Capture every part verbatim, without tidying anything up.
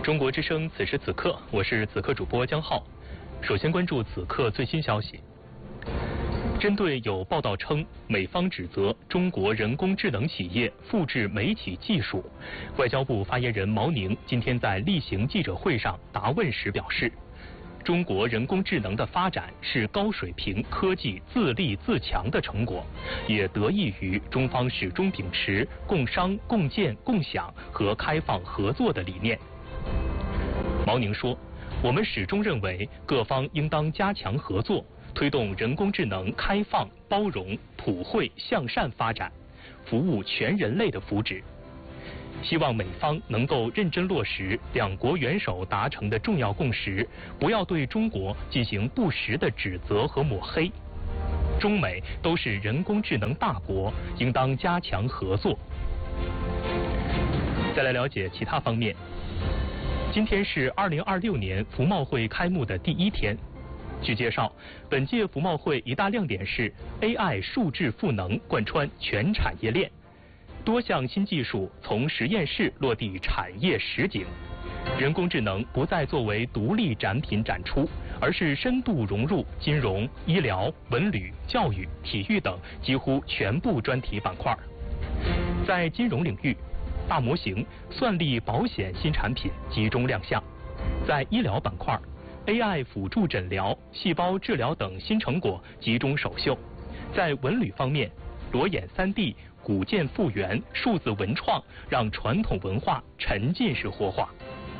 中国之声此时此刻，我是此刻主播江浩。首先关注此刻最新消息。针对有报道称美方指责中国人工智能企业复制美企技术，外交部发言人毛宁今天在例行记者会上答问时表示，中国人工智能的发展是高水平科技自立自强的成果，也得益于中方始终秉持共商、共建、共享和开放合作的理念。毛宁说，我们始终认为各方应当加强合作，推动人工智能开放、包容、普惠、向善发展，服务全人类的福祉。希望美方能够认真落实两国元首达成的重要共识，不要对中国进行不实的指责和抹黑。中美都是人工智能大国，应当加强合作。再来了解其他方面。今天是二零二六年服贸会开幕的第一天。据介绍，本届服贸会一大亮点是 A I 数智赋能贯穿全产业链，多项新技术从实验室落地产业实景，人工智能不再作为独立展品展出，而是深度融入金融、医疗、文旅、教育、体育等几乎全部专题板块。在金融领域，大模型、算力保险新产品集中亮相；在医疗板块， A I 辅助诊疗、细胞治疗等新成果集中首秀；在文旅方面，裸眼 三 D、古建复原、数字文创让传统文化沉浸式活化。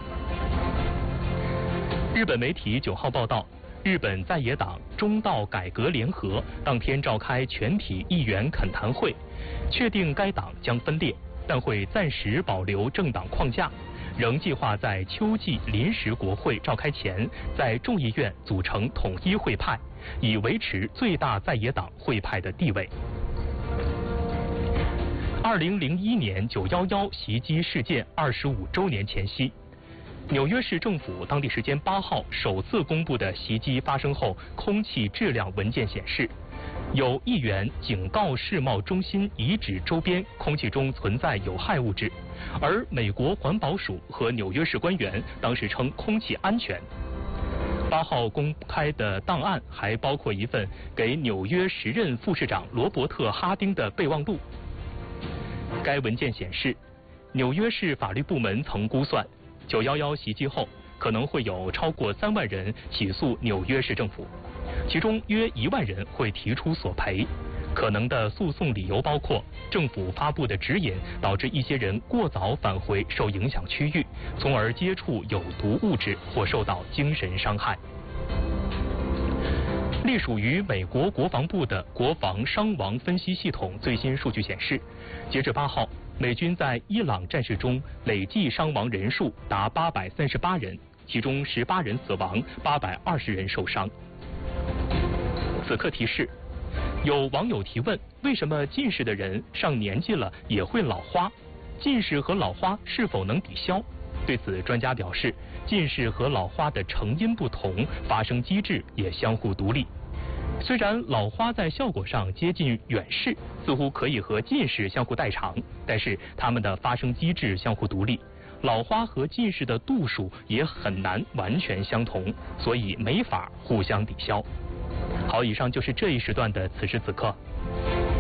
日本媒体九号报道，日本在野党中道改革联合当天召开全体议员恳谈会，确定该党将分裂，但会暂时保留政党框架，仍计划在秋季临时国会召开前，在众议院组成统一会派，以维持最大在野党会派的地位。二零零一年九一一袭击事件二十五周年前夕，纽约市政府当地时间八号首次公布的袭击发生后空气质量文件显示，有议员警告世贸中心遗址周边空气中存在有害物质，而美国环保署和纽约市官员当时称空气安全。八号公开的档案还包括一份给纽约时任副市长罗伯特·哈丁的备忘录。该文件显示，纽约市法律部门曾估算，九一一袭击后可能会有超过三万人起诉纽约市政府，其中约一万人会提出索赔。可能的诉讼理由包括政府发布的指引导致一些人过早返回受影响区域，从而接触有毒物质或受到精神伤害。隶属于美国国防部的国防伤亡分析系统最新数据显示，截至八号，美军在伊朗战事中累计伤亡人数达八百三十八人，其中十八人死亡，八百二十人受伤。此刻提示，有网友提问，为什么近视的人上年纪了也会老花？近视和老花是否能抵消？对此，专家表示，近视和老花的成因不同，发生机制也相互独立。虽然老花在效果上接近远视，似乎可以和近视相互代偿，但是它们的发生机制相互独立。老花和近视的度数也很难完全相同，所以没法互相抵消。好，以上就是这一时段的此时此刻。